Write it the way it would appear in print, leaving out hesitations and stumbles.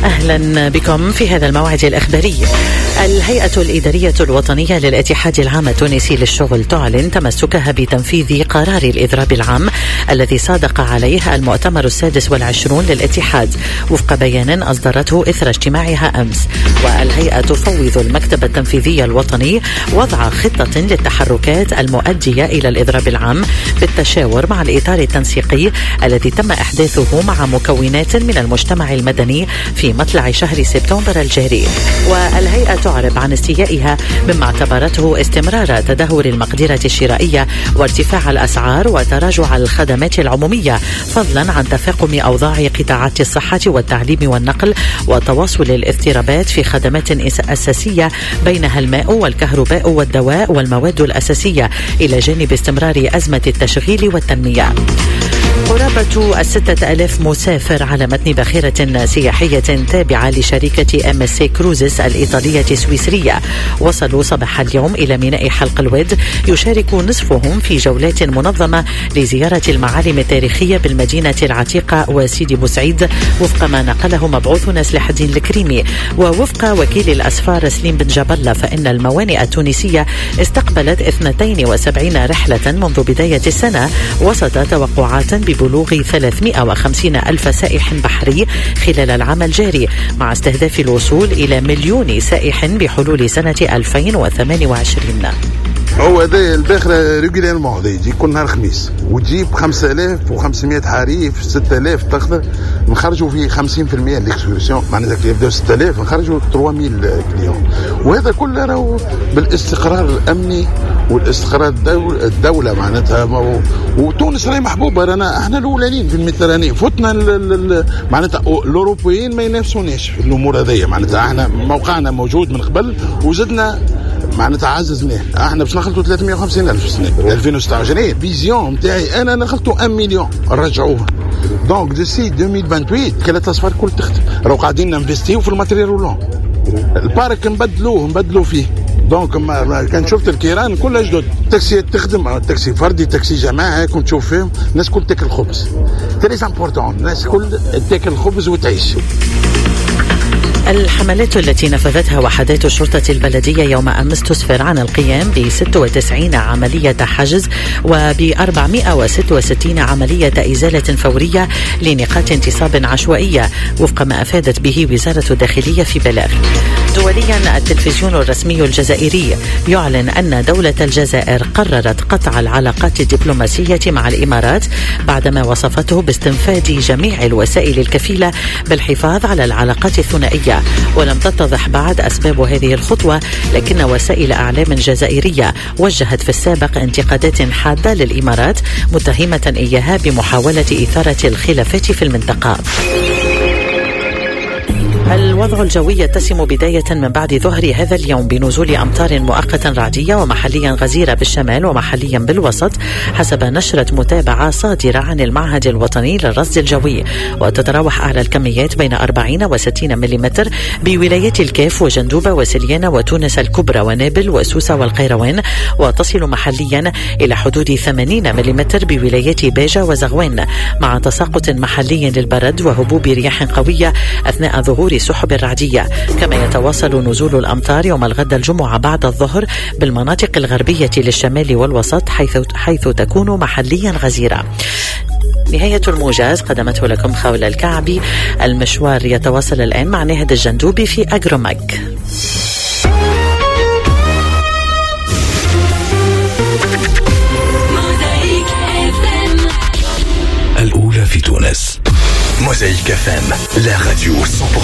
أهلا بكم في هذا الموعد الإخباري. الهيئة الإدارية الوطنية للاتحاد العام التونسي للشغل تعلن تمسكها بتنفيذ قرار الإضراب العام الذي صادق عليه المؤتمر 26 للاتحاد وفق بيان أصدرته إثر اجتماعها أمس. والهيئة تفوض المكتب التنفيذي الوطني وضع خطة للتحركات المؤدية إلى الإضراب العام بالتشاور مع الإطار التنسيقي الذي تم إحداثه مع مكونات من المجتمع المدني في مطلع شهر سبتمبر الجاري. والهيئة تعرب عن استيائها مما اعتبرته استمرار تدهور المقدرة الشرائية وارتفاع الأسعار وتراجع الخدمات العمومية، فضلا عن تفاقم أوضاع قطاعات الصحة والتعليم والنقل وتواصل الاضطرابات في خدمات أساسية بينها الماء والكهرباء والدواء والمواد الأساسية، إلى جانب استمرار أزمة التشغيل والتنمية. قرابة 6,000 مسافر على متن باخرة سياحية تابعة لشركة MSC كروزس الإيطالية السويسرية وصلوا صباح اليوم إلى ميناء حلق الود، يشارك نصفهم في جولات منظمة لزيارة المعالم التاريخية بالمدينة العتيقة وسيدي بوسعيد، وفق ما نقله مبعوثنا سلاح الدين الكريمي. ووفق وكيل الأسفار سليم بن جبلة فإن الموانئ التونسية استقبلت 72 رحلة منذ بداية السنة وسط توقعات ببلوغ 350 ألف سائح بحري خلال العام الجاري، مع استهداف الوصول إلى 1,000,000 سائح بحلول سنة 2028. هو هذا الباخرة ريجوليرمون هذا يجي كل نهار خميس وتجيب 5500 حريف 6000 تاخذ، نخرجوا في 50% الاكسكورسيون، معناتها كي يبداو 6000 نخرجوا 3000 كليون. وهذا كله راهو بالاستقرار الامني والاستقرار الدولة معناتها. وتونس راهي محبوبة، رانا احنا الاولانيين في الميديتراني، فتنا معناتها الاوروبيين ما ينافسوناش في الامور هذيا، معناتها احنا موقعنا موجود من قبل وزدنا معناتها عززناه. احنا باش نخلطوا 350,000 في السنه 2026. فيزيون نتاعي انا نخلطوا 1 مليون نرجعوها. دونك ديسي 2028 كانت الاصفار كل تختم، راهو قاعدين ننفستيو في الماتريال رولون، البارك نبدلوه فيه. دونك كان شفت الكيران كلها جدد، تاكسيات تخدم، تاكسي فردي تاكسي جماعه، كنت تشوف فيهم الناس كل تاكل خبز، تريز امبورطون، الناس كل تاكل خبز وتعيش. الحملات التي نفذتها وحدات الشرطة البلدية يوم أمس تسفر عن القيام ب 96 عملية حجز وب 466 عملية إزالة فورية لنقاط انتصاب عشوائية، وفق ما أفادت به وزارة الداخلية في بلاغ. دوليا، التلفزيون الرسمي الجزائري يعلن أن دولة الجزائر قررت قطع العلاقات الدبلوماسية مع الإمارات بعدما وصفته باستنفاد جميع الوسائل الكفيلة بالحفاظ على العلاقات الثنائية. ولم تتضح بعد أسباب هذه الخطوة، لكن وسائل أعلام جزائرية وجهت في السابق انتقادات حادة للإمارات متهمة إياها بمحاولة إثارة الخلافات في المنطقة. الوضع الجوي يتسم بداية من بعد ظهر هذا اليوم بنزول أمطار مؤقتا رعدية ومحليا غزيرة بالشمال ومحليا بالوسط، حسب نشرة متابعة صادرة عن المعهد الوطني للرصد الجوي. وتتراوح أعلى الكميات بين 40 و60 ملم بولايات الكاف وجندوبة وسليانة وتونس الكبرى ونابل وسوسة والقيروان، وتصل محليا إلى حدود 80 ملم بولايات باجة وزغوان، مع تساقط محلي للبرد وهبوب رياح قوية أثناء ظهور سحب الرعدية. كما يتواصل نزول الأمطار يوم الغد الجمعة بعد الظهر بالمناطق الغربية للشمال والوسط حيث تكون محليا غزيرة. نهاية الموجز قدمته لكم خولة الكعبي. المشوار يتواصل الآن مع نهد الجندوبي في أجرومك. الأولى في تونس. موزايك FM, la radio 100%